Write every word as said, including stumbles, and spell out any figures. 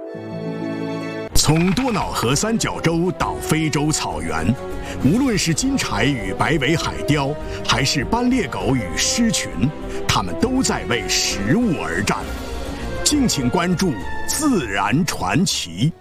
从多瑙河三角洲到非洲草原，无论是金柴与白尾海雕，还是斑鬣狗与狮群，它们都在为食物而战。敬请关注《自然传奇》。